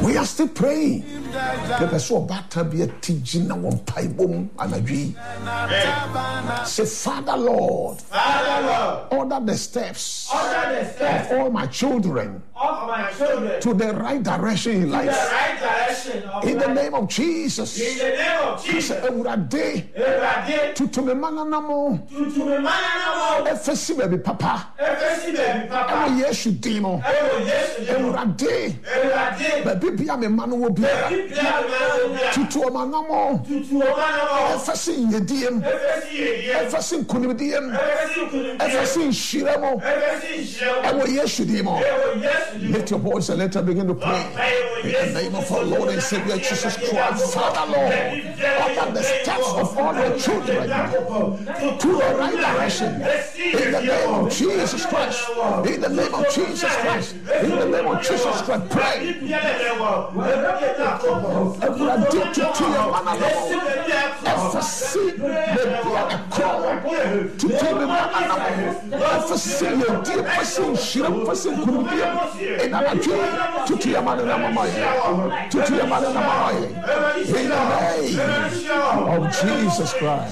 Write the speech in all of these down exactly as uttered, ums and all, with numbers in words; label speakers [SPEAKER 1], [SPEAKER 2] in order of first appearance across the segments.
[SPEAKER 1] We are still praying. Say, Father Lord,
[SPEAKER 2] Father Lord,
[SPEAKER 1] order the steps,
[SPEAKER 2] order the steps
[SPEAKER 1] of all my children,
[SPEAKER 2] of my children
[SPEAKER 1] to the right direction in
[SPEAKER 2] to the
[SPEAKER 1] life.
[SPEAKER 2] right direction of
[SPEAKER 1] In the
[SPEAKER 2] life.
[SPEAKER 1] name of Jesus.
[SPEAKER 2] In the name of Jesus.
[SPEAKER 1] Say, Ewurade,
[SPEAKER 2] Ewurade,
[SPEAKER 1] tutu me mananamo,
[SPEAKER 2] tutu me mananamo,
[SPEAKER 1] efesi baby papa,
[SPEAKER 2] efesi baby papa,
[SPEAKER 1] ewo Yesu din mo.
[SPEAKER 2] ewo Yesu din mo.
[SPEAKER 1] Ewurade,
[SPEAKER 2] Ewurade,
[SPEAKER 1] baby bia me manu wo biara,
[SPEAKER 2] baby bia me manu wo biara,
[SPEAKER 1] tutu o manamo,
[SPEAKER 2] tutu o manamo,
[SPEAKER 1] efesi yediem,
[SPEAKER 2] efesi yediem,
[SPEAKER 1] efesi nkunimdiem,
[SPEAKER 2] efesi nkunimdiem,
[SPEAKER 1] efesi nshiremo,
[SPEAKER 2] efesi nshiremo,
[SPEAKER 1] ewo Yesu din mo.
[SPEAKER 2] ewo Yesu din mo.
[SPEAKER 1] Lift your voice and let us begin to pray. In the name of our Lord and Savior Jesus Christ, Father Lord, order the steps of all your children to the right direction. In the name of Jesus Christ. In the name of Jesus Christ. In the name of Jesus Christ. Pray. Ewurade tutu yɛ mananamo, efesi beebi a ɛkɔ, tutu me mananamo, efesi yɛdi, efesi nhyira, efesi nkunimdiem, enanadwo, tutu yɛ mananamo yɛ, tutu yɛ mananamo yɛ. In the name of Jesus Christ.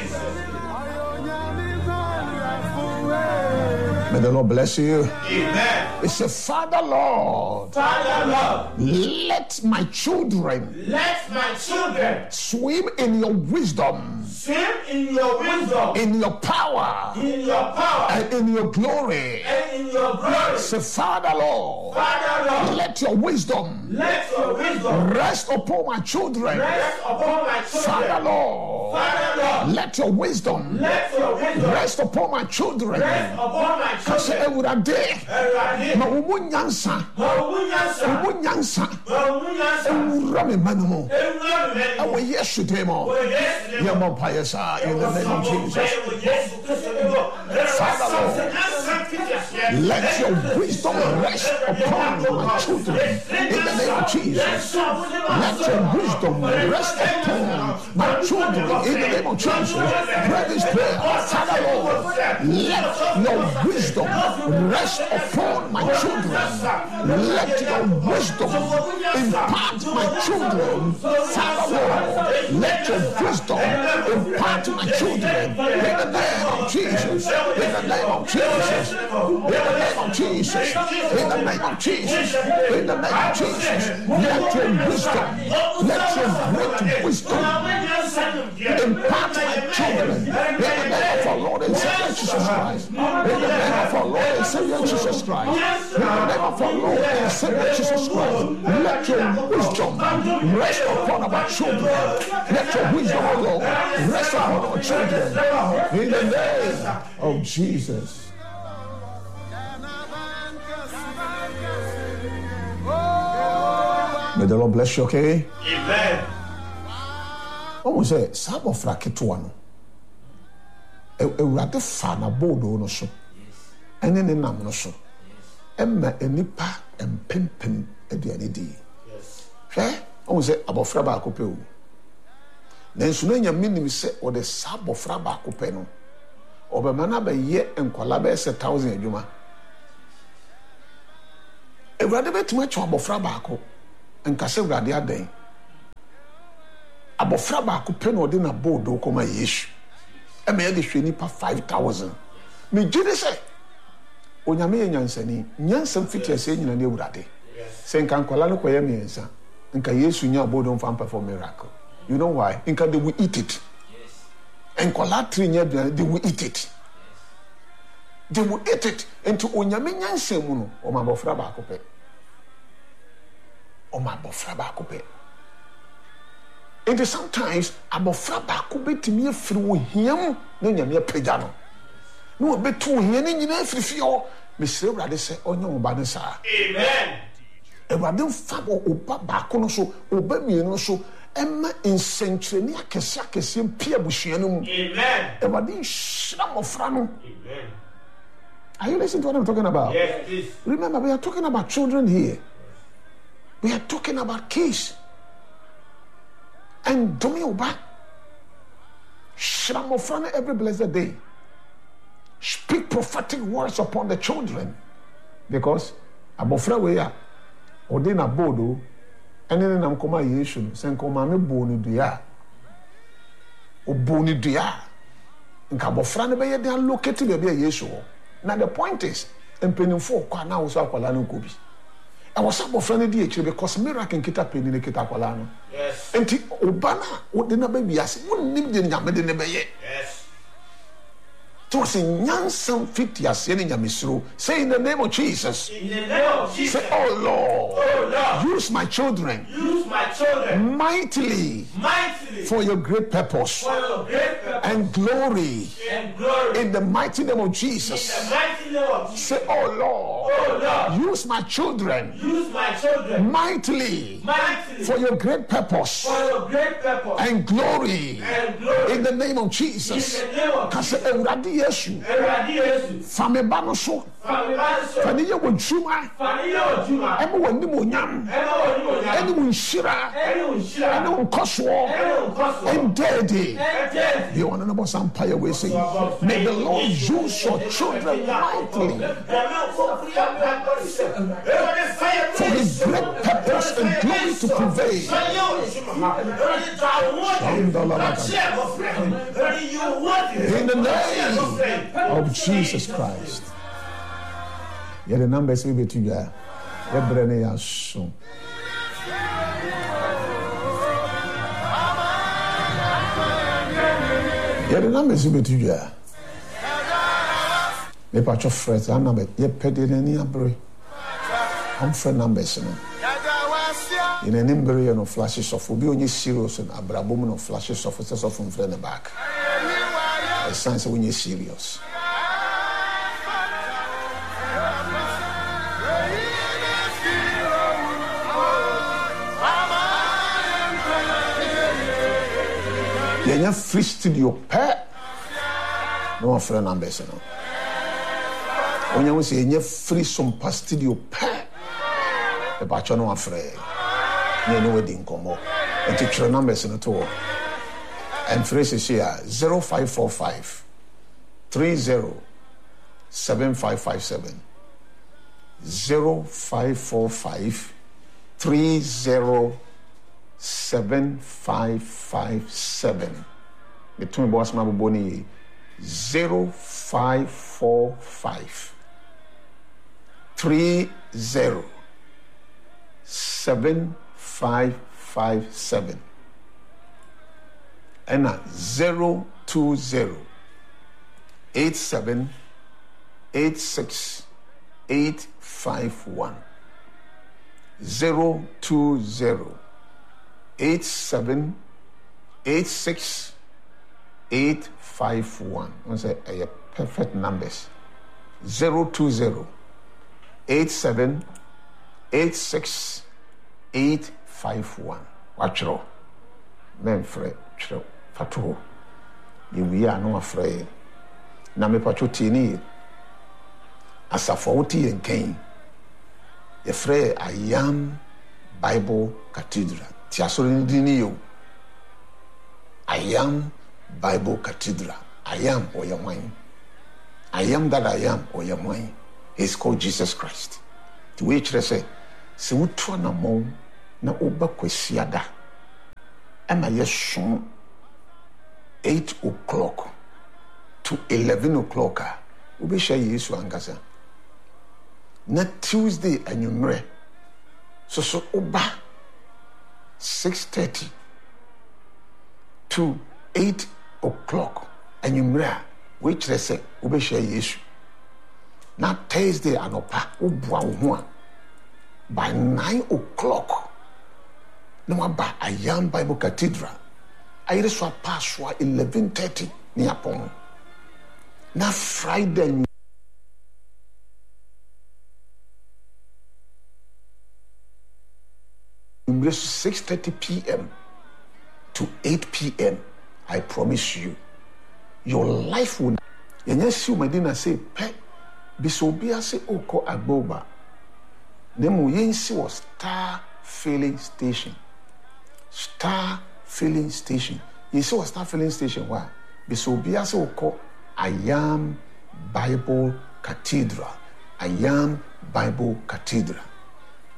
[SPEAKER 1] May the Lord bless you.
[SPEAKER 2] Amen.
[SPEAKER 1] It's a Father Lord.
[SPEAKER 2] Father Lord,
[SPEAKER 1] Let my children
[SPEAKER 2] let my children
[SPEAKER 1] swim in your wisdom,
[SPEAKER 2] swim in your wisdom,
[SPEAKER 1] in your power,
[SPEAKER 2] in your power,
[SPEAKER 1] and in your glory.
[SPEAKER 2] and in your glory.
[SPEAKER 1] Say, Father Lord,
[SPEAKER 2] Father Lord,
[SPEAKER 1] let your wisdom
[SPEAKER 2] let your wisdom
[SPEAKER 1] rest upon my children.
[SPEAKER 2] rest upon my children.
[SPEAKER 1] Father Lord,
[SPEAKER 2] Father Lord,
[SPEAKER 1] let your wisdom
[SPEAKER 2] let your wisdom
[SPEAKER 1] rest upon my children.
[SPEAKER 2] rest upon my
[SPEAKER 1] Say,
[SPEAKER 2] children.
[SPEAKER 1] Ewurade,
[SPEAKER 2] Ewurade,
[SPEAKER 1] ma wo mu nyansa,
[SPEAKER 2] ma wo mu nyansa,
[SPEAKER 1] wo mu nyansa,
[SPEAKER 2] ma wo mu nyansa,
[SPEAKER 1] ewura me mma no mu.
[SPEAKER 2] ewura me mma no mu.
[SPEAKER 1] Ɛwɔ Yesu din mu.
[SPEAKER 2] Wɔ Yesu din mu.
[SPEAKER 1] Yɛmmɔ mpaeɛ saa, in the name of Jesus.
[SPEAKER 2] Wɔ Yesu Kristo din mu.
[SPEAKER 1] Father Lord, let your wisdom rest upon my children. In the name of Jesus. Let your wisdom rest upon my children. In the name of Jesus. Pray this prayer. Father Lord, let your wisdom rest upon my children. Let your wisdom impart my children. Father Lord, let your wisdom impart my children. In the name of Jesus. In the name of Jesus. In the name of Jesus. In the name of Jesus. In the name of Jesus. Let your wisdom, let your great wisdom impart my children. In the name of our Lord and Savior Jesus Christ. In the name of our Lord and Savior Jesus Christ. In the name of our Lord and Savior Jesus Christ. Let your wisdom rest upon our children. Let your wisdom, O Lord, rest upon our children. In the name of Jesus. May the Lord bless you, okay?
[SPEAKER 2] Amen.
[SPEAKER 1] Almost say, Sabo Fraketuano. Ewurade fa na bodo no so. Ene ne nam no so. Emma enipa empempem aduane di.
[SPEAKER 2] Yes.
[SPEAKER 1] Hwɛ, almost say abofra ba akope o. Na nso na nya minim sɛ o de sabofra ba akope no. Obema na ba ye enkwala ba one thousand adwuma. Ewurade betuma twa abofra ba ako. Nkase Ewurade adan. Abofra ba akope no de na bodo koma Yesu. Eme yɛ de hwɛ nipa five thousand. Me gye say onyame yɛ nyansani. Nyansam fiti ase nyina ne Ewurade. Sɛ nka nkwala no kɔyɛ miɛnsa. Nka Yesu nya bodo mfa perform miracle. You know why? Nka they will eat it. Yes. And kolatri nya they will eat it. They will eat it. Enti onyame nyansam mu no o ma bofra ba akopɛ. O ma bofra ba akopɛ. And sometimes abofra ba ko betimi afiri wo hiam na nyame apagya no. Na obetu hia ne nyina afiri fio. Mesre Ewurade sɛ onye wo ba ne saa.
[SPEAKER 2] Amen.
[SPEAKER 1] Ewurade mfa oba ba ko no so, oba mienu no so. Emma nsɛnkyerɛnne akɛse akɛse mpia busua no mu.
[SPEAKER 2] Amen.
[SPEAKER 1] Ewurade nhyira mmɔfra no.
[SPEAKER 2] Amen.
[SPEAKER 1] Are you listening to what I'm talking about?
[SPEAKER 2] Yes, please.
[SPEAKER 1] Remember, we are talking about children here. We are talking about kids. And Domi Oba, hyira mmɔfra no every blessed day. Speak prophetic words upon the children. Because abɔfra we ya ɔde na bodo ɛne nam kɔma Yesu no sɛ nka ɔmaame bɔ no dua ɔbɔ no dua nka abɔfra no bɛyɛ de allocate baabi a Yesu wɔ. Now the point is mpanimfoɔ kɔ a na wɔsɔ akwalaa no nkɔ bi ɛwɔ sɛ abɔfra no di akyire because miracle nkita panyin no kita akwalaa no nti ɔba no a wode no bɛwi ase wonnim de nyame de ne bɛyɛ to say nyansam fifty aseɛ ne nyamesuro. Say in the name of Jesus.
[SPEAKER 2] In the name of Jesus.
[SPEAKER 1] Say, oh Lord,
[SPEAKER 2] oh Lord,
[SPEAKER 1] use my children,
[SPEAKER 2] use my children
[SPEAKER 1] mightily,
[SPEAKER 2] mightily
[SPEAKER 1] for your great purpose,
[SPEAKER 2] for your great purpose
[SPEAKER 1] and glory,
[SPEAKER 2] and glory.
[SPEAKER 1] In the mighty name of Jesus.
[SPEAKER 2] In the mighty name of Jesus.
[SPEAKER 1] Say, oh Lord,
[SPEAKER 2] oh Lord,
[SPEAKER 1] use my children,
[SPEAKER 2] use my children
[SPEAKER 1] mightily,
[SPEAKER 2] mightily
[SPEAKER 1] for your great purpose,
[SPEAKER 2] for your great purpose
[SPEAKER 1] and glory,
[SPEAKER 2] and glory.
[SPEAKER 1] In the name of Jesus.
[SPEAKER 2] In the name of Jesus.
[SPEAKER 1] Yesu fame ba no so fane ye wodwuma eme woni mo nyam ene mo nshira ene mo nkoso and daddy you want to know some empire we say may the Lord use your children mightily for his great purpose and glory to prevail. In the name of Jesus Christ. Yeah, the numbers will be to you. Every soon. Yeah, the numbers will be to you. The patch of friends, I number. Yeah, petty any abre. I'm friend numbers. In an embryo no flashes of will be only serious and abrabum no flashes of us from friend back. A sense when you're serious. You're free studio pet. No friend numbers. When you say you're free some studio pet, the batch no afraid. You know what didn't come up. And take your numbers in the tour. And phrases here zero five four five three zero seven five five seven zero five four five three zero seven five five seven. Between boss my boni zero five four five three zero seven five five seven. And zero two zero eight seven eight six eight five one zero two zero eight seven eight six eight five one. I say a perfect numbers. Zero two zero eight seven eight six eight five one. Watch it all. Men Fred. Fatu you we are no afraid na me pacho tini asafo wuti en kan ye frɛ I am Bible Cathedral ti asori dini yo I am Bible Cathedral. I am or your mind. I am that I am or your mind. It's called Jesus Christ. To which they say se wuto na mo na oba kwesiada ama yeso eight o'clock to eleven o'clock a obi share Yesu ankasa na Tuesday anwumre so so oba six thirty to eight o'clock anwumre a which they say obi share Yesu na Thursday anopa obua wo ho a by nine o'clock no waba I am Bible Cathedral. I just saw pass eleven thirty near upon. Now Friday six thirty p.m. to eight p.m. I promise you, your life will. And yes, you Medina say, "Pe, bisobia say oko agboba." Nemu yensi was Star Filling Station. Star Filling Station. You see what Star Filling Station why? Bisobia say oko I am Bible Cathedral. I am Bible Cathedral.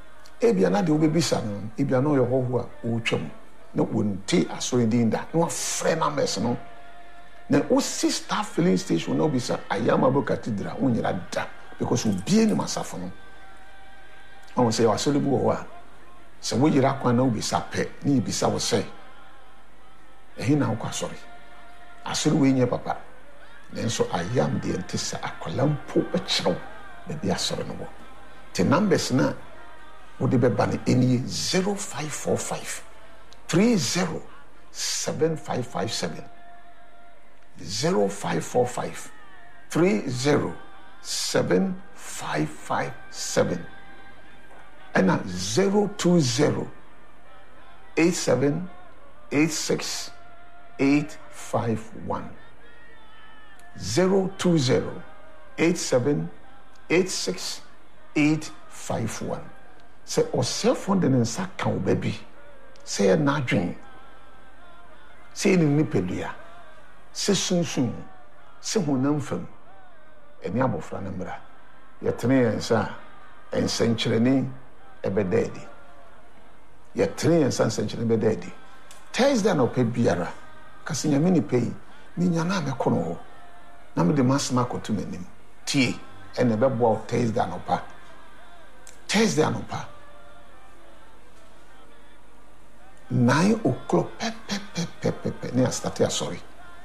[SPEAKER 1] ebia na de obebisa no ebia no yo hoho a o twam na wonte asori din da no afre na mes no na o sister filling station no bisa Ayamabo Cathedral unyira da because obie ni masafo no on say asori bu ho a se wo yira kwan na obisa pe ni bisa wo say ehi na wo asori asori we nye papa nenso ayam de ntisa akolampo e chew be bia asori no wo the numbers na wo de be ba ni eni zero five four five three zero seven five five seven zero five four five three zero seven five five seven and zero two zero eight seven eight six eight five one zero two zero eight seven eight six eight five one. Say or cell phone den nsa ka wo baby. Say na dwen. Say ni nipedua. Say sunsun. Say honam fam. Eni abofra na mra. Yetene yensa ensenkyereni ebededi. Yetene yensa ensenkyereni ebededi. Thursday na ope biara. Kasi nyame ni pay. Ni nyana me kono ho. Na me de masma kotu menim. Tie ene bebo Thursday anopa. Thursday anopa. Nine o'clock, pe pe pe pe pe pe. Ne start sorry.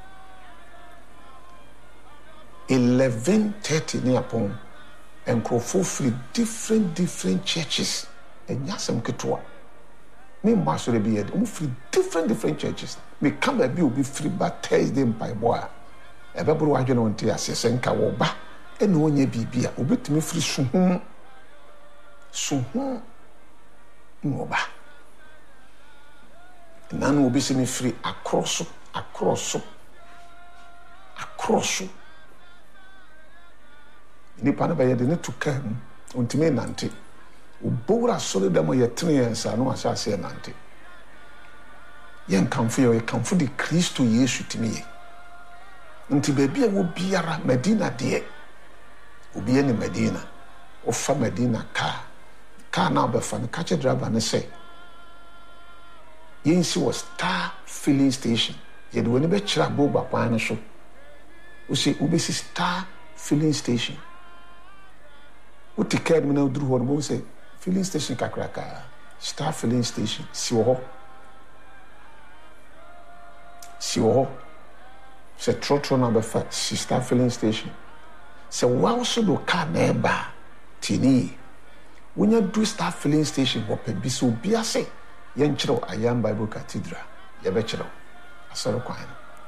[SPEAKER 1] Eleven thirty ne upon and crofo free different different churches. And yasem ketwa. Me maso be here. Um free different different churches. Me come be will be free but Thursday by boy. Ebebro adwene wonte asese nka wo ba. E na onye bibia obetumi free suhun. Suhun. Mo ba. Nanu obi se me free across across across ni pana ba yede ne tuka mu ontime nante obowra sole da mo yetre yensa no asa ase nante yen kamfo ye kamfo de Kristo Yesu timiye nti baabi a wo biara Medina de obi ene Medina o fa Medina ka ka na be fa ne ka che driver ne say Yensi was Star Filling Station. Yet when you be chira boba kwan so. You see, you be Star Filling Station. You take care me na udru ho no say filling station kakraka. Star Filling Station. Si wo ho. Si wo ho. Se trotro na be fa Star Filling Station. Se wa so do car na eba tini. When you do Star Filling Station wo pe bi so bia say Yenchiro Ayamabo Cathedral. Yebechiro. Asoro kwan.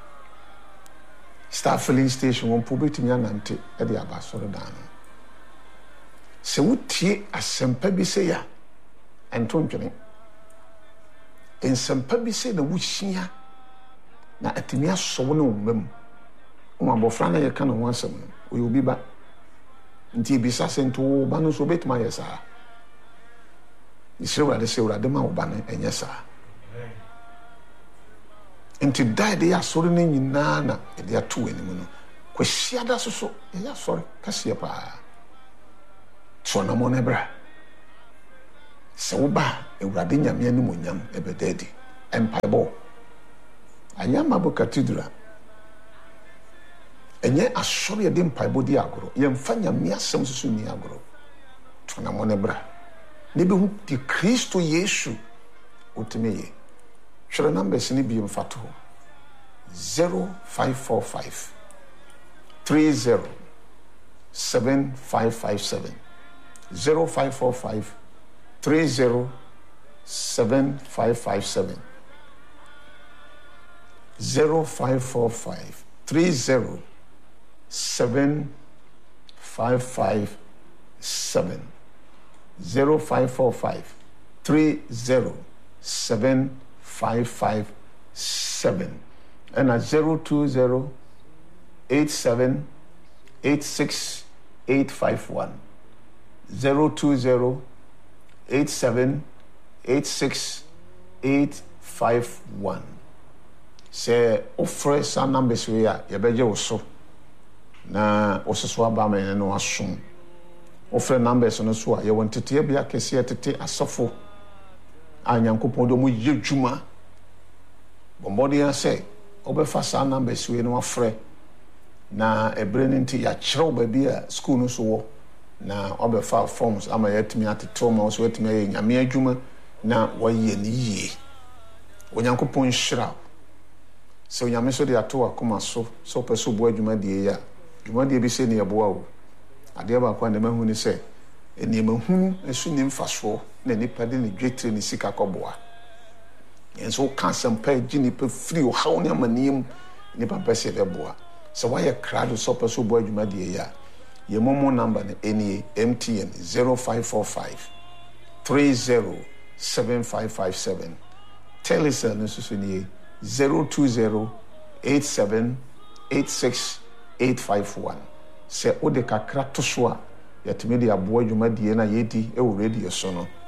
[SPEAKER 1] Star Filling Station won pobeti nya nante e de abasoro dan. Se wutie asempa bi se ya ento ntwene. Ensempa bi se na wuhia na atimi asowo ne omam. O abofra na ye ka no wansem no. O obi ba. Nti bi sa sento ba no so betuma yesa. Israel de se urade ma obane enyesa enti dai de asori ne nyina na e de ato enimu no kwahia da soso e ya sori kase pa so na mo na bra se wo ba e urade nyame ani mo nyam e bededi empire Ayamabo Cathedral enye asori de empire di agoro ye mfa nyame asem soso ni agoro to na mo na bra Nibi hu di Kristo Yesu utimeye. Shara numbers ni bi mfato. zero five four five three zero seven five five seven zero five four five three zero seven five five seven zero five four five three zero seven five five seven Zero five four five three zero seven five five seven and a zero two zero eight seven eight six eight five one zero two zero eight seven eight six eight five one. Say offer some numbers we are yabeje oso na oseso aba me no asom offer numbers no so a ye won tete bia kese tete asofo anyankopon do mo ye dwuma bombodi ya say obefa sa numbers we no afre na ebre nti ya kyerɛw ba bia school no so wo na obefa forms ama yetimi ateto ma so yetimi ye nyame adwuma na waye ni yie onyankopon hyira so nyame so de ato akoma so so peso bo adwuma die ya adwuma die bi se ne yeboa wo ade ba kwa ne mahu ni se eni mahu esu ni mfaso na nipa de ne dwetire ni sika koboa yenso kansam pa gini pa free o hawo ne amanim nipa pese de boa so why a crowd so peso bo adwuma die ya ye momo number ne eni M T N zero five four five three zero seven five five seven Telecel no so ni zero two zero eight seven eight six eight five one se ode kakra to so a yetime de aboa adwuma die na yedi e wo radio so no